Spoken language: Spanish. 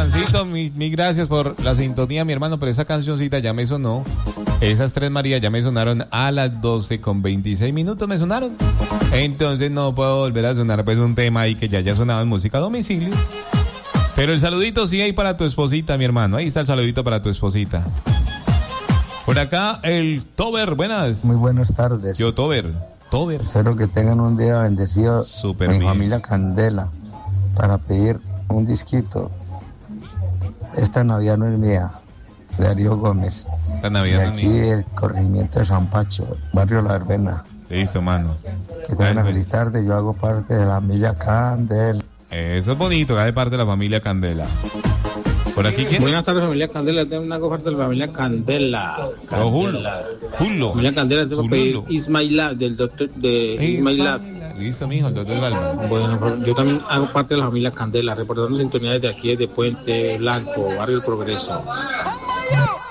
Juancito, mil gracias por la sintonía, mi hermano, pero esa cancioncita ya me sonó. Esas Tres Marías ya me sonaron a las 12:26 me sonaron. Entonces no puedo volver a sonar pues un tema ahí que ya sonaba en música a domicilio. Pero el saludito sí hay para tu esposita, mi hermano. Ahí está el saludito para tu esposita. Por acá el Tober, buenas. Muy buenas tardes. Yo, Tober. Espero que tengan un día bendecido. Súper mi bien. Familia Candela, para pedir un disquito. Esta Navidad no es mía, de Darío Gómez. Esta Navidad de no es aquí, mía. el corregimiento de San Pacho, barrio La Verbena. Listo, mano. Que tengan una feliz tarde. Yo hago parte de la familia Candela. Eso es bonito, hace parte de la familia Candela. Por aquí, ¿quién? Buenas tardes, familia Candela. Tengo una parte de la familia Candela. Julio. Familia Candela, tengo que pedir Ismailá, del doctor de Ismailá. Listo, mijo, el doctor Galván. Bueno, yo también hago parte de la familia Candela, reportando sintonía desde aquí, desde Puente Blanco, barrio El Progreso.